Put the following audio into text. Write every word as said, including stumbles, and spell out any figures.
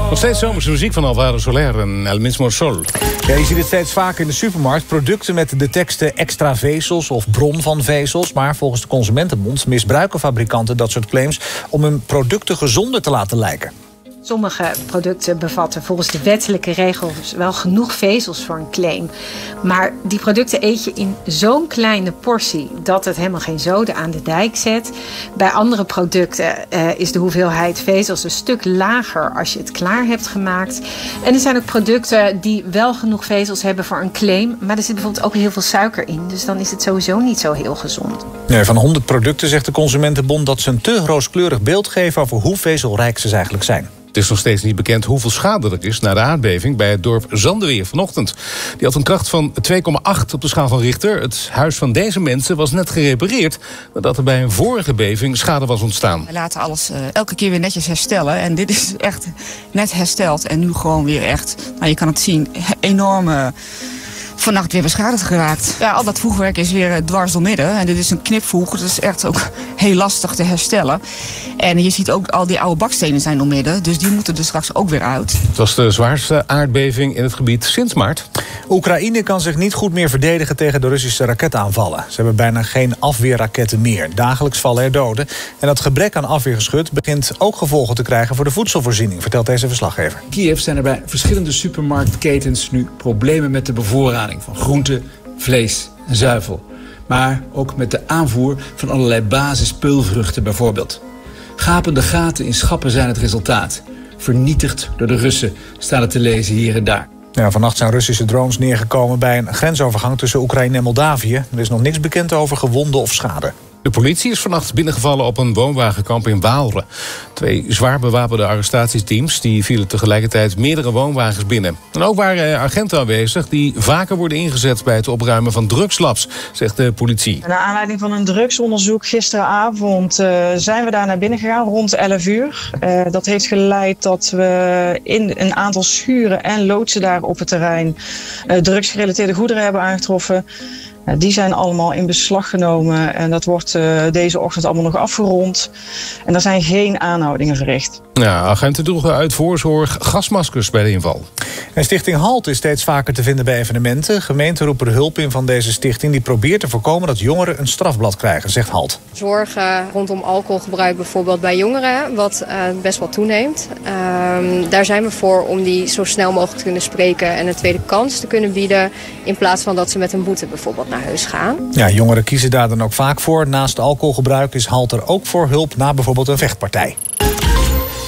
Nog steeds zomerse muziek van Alvaro Soler en El Mismo Sol. Ja, je ziet het steeds vaker in de supermarkt. Producten met de teksten extra vezels of bron van vezels. Maar volgens de Consumentenbond misbruiken fabrikanten dat soort claims om hun producten gezonder te laten lijken. Sommige producten bevatten volgens de wettelijke regels wel genoeg vezels voor een claim. Maar die producten eet je in zo'n kleine portie dat het helemaal geen zoden aan de dijk zet. Bij andere producten uh, is de hoeveelheid vezels een stuk lager als je het klaar hebt gemaakt. En er zijn ook producten die wel genoeg vezels hebben voor een claim. Maar er zit bijvoorbeeld ook heel veel suiker in. Dus dan is het sowieso niet zo heel gezond. Nee, van honderd producten zegt de Consumentenbond dat ze een te rooskleurig beeld geven over hoe vezelrijk ze eigenlijk zijn. Het is nog steeds niet bekend hoeveel schade er is na de aardbeving bij het dorp Zandeweer vanochtend. Die had een kracht van twee komma acht op de schaal van Richter. Het huis van deze mensen was net gerepareerd nadat er bij een vorige beving schade was ontstaan. We laten alles uh, elke keer weer netjes herstellen. En dit is echt net hersteld en nu gewoon weer echt, nou, je kan het zien, enorme... vannacht weer beschadigd geraakt. Ja, al dat voegwerk is weer dwars doormidden. En dit is een knipvoeg. Dat is echt ook heel lastig te herstellen. En je ziet ook al die oude bakstenen zijn doormidden. Dus die moeten er straks ook weer uit. Het was de zwaarste aardbeving in het gebied sinds maart. Oekraïne kan zich niet goed meer verdedigen tegen de Russische raketaanvallen. Ze hebben bijna geen afweerraketten meer. Dagelijks vallen er doden. En dat gebrek aan afweergeschut begint ook gevolgen te krijgen voor de voedselvoorziening, vertelt deze verslaggever. In Kiev zijn er bij verschillende supermarktketens nu problemen met de bevoorrading van groente, vlees en zuivel. Maar ook met de aanvoer van allerlei basispeulvruchten bijvoorbeeld. Gapende gaten in schappen zijn het resultaat. Vernietigd door de Russen, staat het te lezen hier en daar. Ja, vannacht zijn Russische drones neergekomen bij een grensovergang tussen Oekraïne en Moldavië. Er is nog niks bekend over gewonden of schade. De politie is vannacht binnengevallen op een woonwagenkamp in Waalre. Twee zwaar bewapende arrestatiesteams die vielen tegelijkertijd meerdere woonwagens binnen. En ook waren agenten aanwezig die vaker worden ingezet bij het opruimen van drugslabs, zegt de politie. Naar aanleiding van een drugsonderzoek gisteravond uh, zijn we daar naar binnen gegaan rond elf uur. Uh, dat heeft geleid dat we in een aantal schuren en loodsen daar op het terrein uh, drugsgerelateerde goederen hebben aangetroffen. Die zijn allemaal in beslag genomen en dat wordt uh, deze ochtend allemaal nog afgerond. En er zijn geen aanhoudingen verricht. Ja, agenten droegen uit voorzorg gasmaskers bij de inval. En Stichting HALT is steeds vaker te vinden bij evenementen. Gemeenten roepen hulp in van deze stichting. Die probeert te voorkomen dat jongeren een strafblad krijgen, zegt HALT. Zorgen rondom alcoholgebruik bijvoorbeeld bij jongeren, wat uh, best wel toeneemt. Uh, daar zijn we voor om die zo snel mogelijk te kunnen spreken en een tweede kans te kunnen bieden, in plaats van dat ze met een boete bijvoorbeeld naar huis gaan. Ja, jongeren kiezen daar dan ook vaak voor. Naast alcoholgebruik is HALT er ook voor hulp na bijvoorbeeld een vechtpartij.